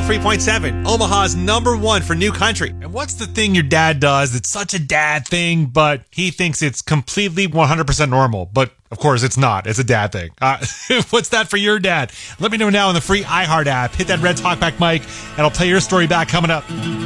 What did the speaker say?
103.7, Omaha's #1 for new country. And what's the thing your dad does that's such a dad thing, but he thinks it's completely 100% normal? But of course it's not. It's a dad thing. What's that for your dad? Let me know now in the free iHeart app. Hit that red talkback mic, and I'll play your story back coming up.